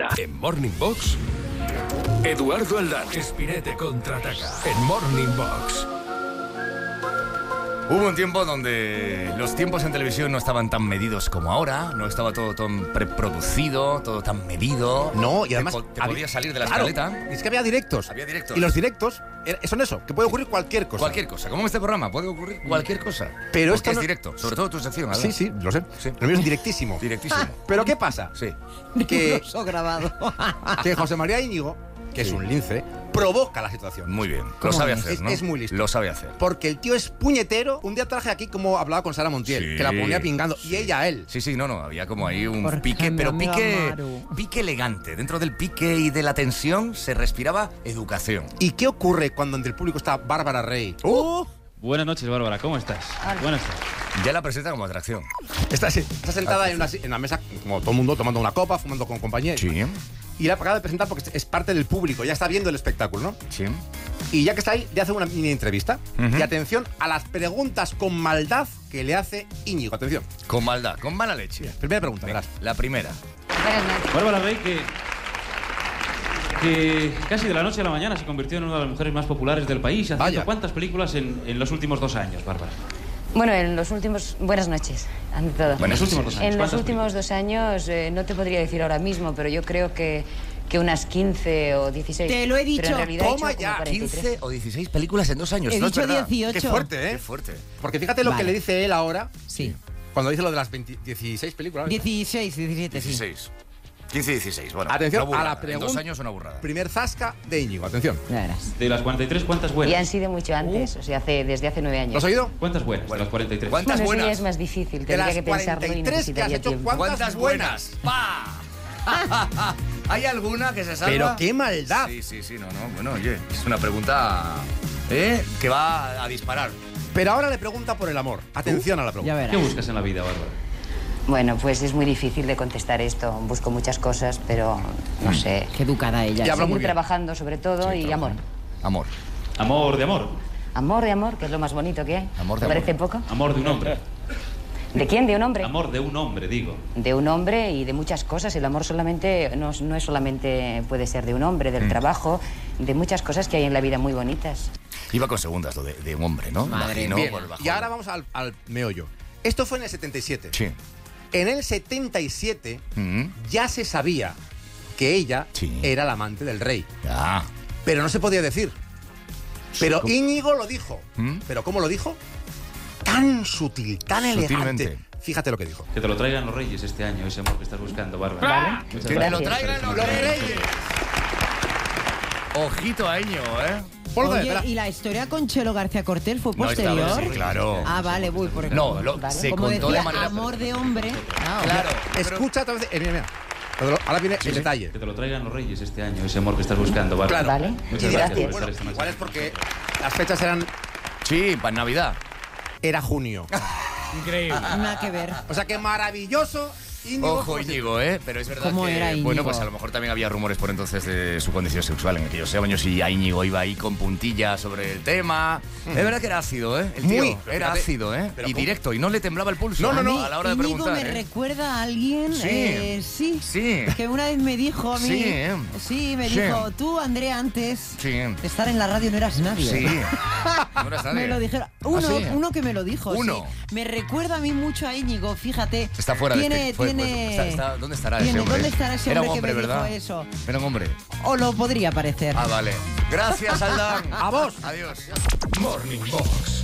Alsina. En Morning Box, Eduardo Aldán. Espinete contraataca. En Morning Box. Hubo un tiempo donde los tiempos en televisión no estaban tan medidos como ahora, no estaba todo tan preproducido, todo tan medido. No, y además te podías salir de la escaleta. Es que había directos. Había directos. Y los directos son eso, que puede ocurrir cualquier cosa. Cualquier cosa. Como en este programa, puede ocurrir cualquier cosa. Pero porque esto es no... directo, sobre todo tu sección, ¿verdad? Sí, sí, lo sé. Sí. Lo mío es directísimo. Directísimo. Pero ¿qué pasa? Sí. Que, grabado. que José María Íñigo, que es un lince, provoca la situación. Muy bien. Lo sabe es? hacer, ¿no? Es muy listo. Lo sabe hacer. Porque el tío es puñetero. Un día traje aquí como hablaba con Sara Montiel, Sí, que la ponía pingando. sí. Y ella a él. Sí, no, había como ahí un Porque pique, mi pero amiga Maru. pique elegante. Dentro del pique y de la tensión se respiraba educación. ¿Y qué ocurre cuando entre el público está Bárbara Rey? Buenas noches, Bárbara, ¿cómo estás? Buenas noches. Ya la presenta como atracción. Está sentada en una mesa, como todo el mundo, tomando una copa, fumando con compañía. Sí, Y la acaba de presentar porque es parte del público, ya está viendo el espectáculo, ¿no? sí. Y ya que está ahí, le hace una mini entrevista. Ujú. Y atención a las preguntas con maldad que le hace Íñigo. Atención. Con maldad, con mala leche. Primera pregunta, Venga, verás. la primera. Bárbara Rey, que casi de la noche a la mañana se convirtió en una de las mujeres más populares del país, haciendo Vaya. ¿cuántas películas en los últimos 2 años, Bárbara? Bueno, en los últimos... Buenas noches, ante todo. En los últimos 2 años. En los ¿cuántas últimos 2 años, no te podría decir ahora mismo, pero yo creo que unas 15 o 16. Te lo he dicho. Pero en realidad he Toma hecho ya, como 43. 15 o 16 películas en 2 años. He no dicho es verdad. 18. Qué fuerte, ¿eh? Qué fuerte. Porque fíjate lo Vale. que le dice él ahora, Sí. cuando dice lo de las 16 películas. 16, 17, sí. 16. 15 y 16. Bueno, Atención una burrada. a la En pregunta. 2 años una burrada. Primer zasca de Íñigo. Atención. Ya verás. De las 43, ¿cuántas Y han buenas? sido mucho antes, o sea, desde hace 9 años. ¿Lo has oído? ¿Cuántas buenas de las 43? ¿Cuántas Bueno, eso ya buenas? es más difícil, De tendría las que pensarlo y 43 que has necesitaría hecho, tiempo. ¿cuántas buenas? ¡Pa! ¿Hay alguna que se salva? Pero qué maldad. Sí, no. Bueno, oye, es una pregunta que va a disparar. Pero ahora le pregunta por el amor. Atención a la Ya pregunta. verás. ¿Qué buscas en la vida, Bárbara? Bueno, pues es muy difícil de contestar esto. Busco muchas cosas, pero no sé. Qué educada ella. Ya habla Seguir muy bien. trabajando sobre todo y amor. Amor. Amor de amor. Amor de amor, que es lo más bonito que hay. Amor de ¿Te parece amor. poco? Amor de un hombre. ¿De quién? ¿De un hombre? Amor de un hombre, digo. De un hombre y de muchas cosas. El amor solamente no es solamente puede ser de un hombre, del trabajo, de muchas cosas que hay en la vida muy bonitas. Iba con segundas lo de un hombre, ¿no? Madre Imagino, Bien, por el bajón. y ahora vamos al meollo. Esto fue en el 77. Sí. En el 77 Mm. ya se sabía que ella Sí. era la amante del rey. Ya. Pero no se podía decir. Pero ¿cómo? Íñigo lo dijo. ¿Mm? ¿Pero cómo lo dijo? Tan sutil, tan Sutilmente. elegante. Fíjate lo que dijo. Que te lo traigan los reyes este año, ese amor que estás buscando, Bárbara. Muchas Que me gracias. lo traigan los reyes. Ojito a Íñigo, ¿eh? Ponlo de Oye, verdad. ¿y la historia con Chelo García Cortés fue No, esta posterior? vez sí, claro. Ah, vale, voy por No, Vale. se Como contó decía, de manera... amor de hombre. Ah, Claro. Escucha otra vez. Mira. Ahora viene el detalle. Que te lo traigan los reyes este año, ese amor que estás buscando, Bárbara. Claro. Vale. Muchas Y gracias dirás, por bueno, estar esta noche. igual es porque las fechas Sí, para Navidad. era junio. Nada que ver. O sea que maravilloso. Íñigo, Ojo, pues, Íñigo, ¿eh? Pero es verdad ¿Cómo que... era Íñigo? Bueno, pues a lo mejor también había rumores por entonces de su condición sexual en aquellos años y a Íñigo iba ahí con puntillas sobre el tema. Es verdad que era ácido, ¿eh? El tío Muy, pero era fíjate, ácido, ¿eh? pero Y ¿cómo? directo, y no le temblaba el pulso. No, A mí, A la hora de Íñigo preguntar, me ¿eh? recuerda a alguien. Sí. Sí. Sí. Que una vez me dijo a mí. Sí, ¿eh? Sí, me Sí. dijo, tú, Andrea, antes Sí. de estar en la radio no eras nadie. Sí. No eras nadie. Me lo dijeron. ¿Ah, sí? Uno que me lo dijo. Uno. Sí. Me recuerda a mí mucho a Íñigo, fíjate. Está fuera tiene, de este... tiene, ¿Dónde estará tiene- ese hombre? ¿Dónde estará ese Era hombre, un hombre, que me ¿verdad? dijo eso? Era un hombre. O lo podría parecer. Ah, vale. Gracias, Aldán. A vos. Adiós. Morning Box